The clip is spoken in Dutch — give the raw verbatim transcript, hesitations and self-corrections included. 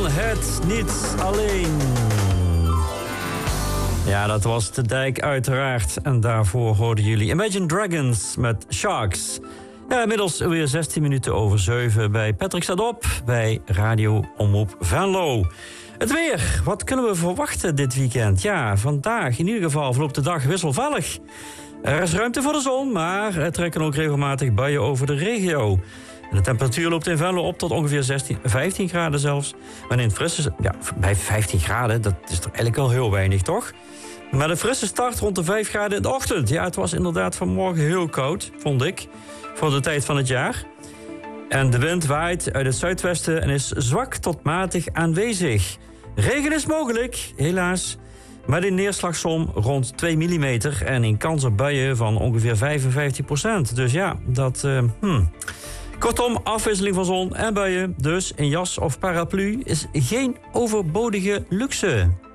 het niet alleen. Ja, dat was de dijk uiteraard. En daarvoor hoorden jullie Imagine Dragons met Sharks. Ja, inmiddels weer zestien minuten over zeven bij Patrick staat op bij Radio Omroep Venlo. Het weer, wat kunnen we verwachten dit weekend? Ja, vandaag in ieder geval verloopt de dag wisselvallig. Er is ruimte voor de zon, maar er trekken ook regelmatig buien over de regio. En de temperatuur loopt in Venlo op tot ongeveer zestien, vijftien graden zelfs. Maar in het frisse, ja, bij vijftien graden, dat is toch eigenlijk wel heel weinig, toch? Maar de frisse start rond de vijf graden in de ochtend. Ja, het was inderdaad vanmorgen heel koud, vond ik, voor de tijd van het jaar. En de wind waait uit het zuidwesten en is zwak tot matig aanwezig. Regen is mogelijk, helaas, met een neerslagsom rond twee millimeter... en een kans op buien van ongeveer vijfenvijftig procent. Dus ja, dat... Uh, hmm. Kortom, afwisseling van zon en buien. Dus een jas of paraplu is geen overbodige luxe.